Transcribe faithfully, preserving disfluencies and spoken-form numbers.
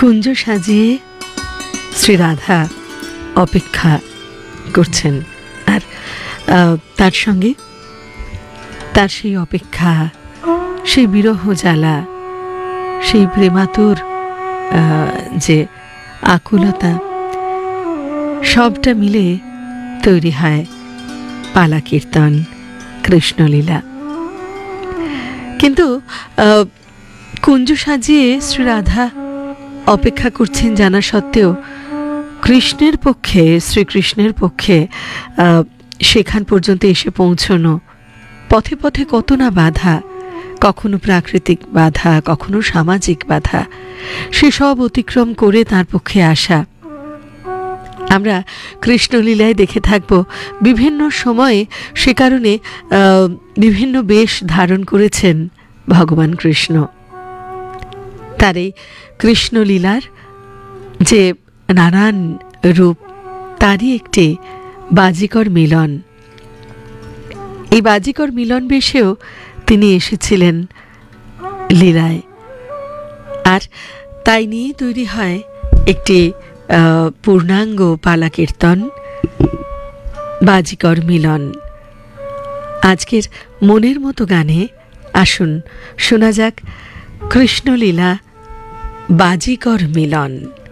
কুঞ্জ সাজিয়ে শ্রী রাধা অপেক্ষা করছেন, আর তার সঙ্গে তার সেই অপেক্ষা, সেই বিরহ জ্বালা, সেই প্রেমাতুর যে আকুলতা, সবটা মিলে তৈরি হয় পালা কীর্তন, কৃষ্ণলীলা। কিন্তু কুঞ্জ সাজিয়ে শ্রী রাধা অপেক্ষা করছেন জানা সত্ত্বেও কৃষ্ণের পক্ষে, শ্রীকৃষ্ণের পক্ষে সেখান পর্যন্ত এসে পৌঁছনো পথে পথে কত না বাধা, কখনো প্রাকৃতিক বাধা, কখনো সামাজিক বাধা, সেসব অতিক্রম করে তার পক্ষে আসা। আমরা কৃষ্ণলীলায় দেখে থাকব বিভিন্ন সময়ে সে কারণে বিভিন্ন বেশ ধারণ করেছেন ভগবান কৃষ্ণ। তার এই কৃষ্ণলীলার যে নানান রূপ, তারই একটি বাজিকর মিলন। এই বাজিকর মিলন বেশেও তিনি এসেছিলেন লীলায়, আর তাই নিয়ে তৈরি হয় একটি পূর্ণাঙ্গ পালা কীর্তন, বাজিকর মিলন। আজকের মনের মতো গানে আসুন শোনা যাক কৃষ্ণলীলা বাজিকর মিলন।